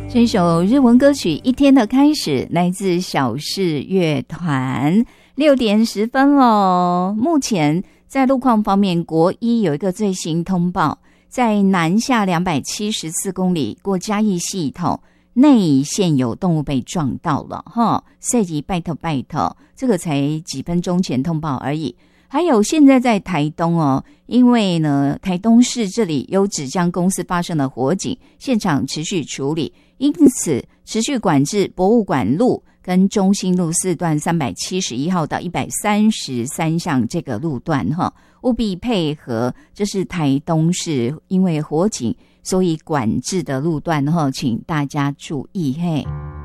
这首日文歌曲《一天的开始》来自小室乐团。6点10分咯。目前在路况方面，国一有一个最新通报，在南下274公里过嘉义系统内线有动物被撞到了哈，赛级拜托，这个才几分钟前通报而已。还有现在在台东哦，因为呢台东市这里有纸浆公司发生了火警，现场持续处理，因此持续管制博物馆路跟中心路4段371号到133巷这个路段哈，务必配合。这是台东市因为火警所以管制的路段哈，请大家注意嘿。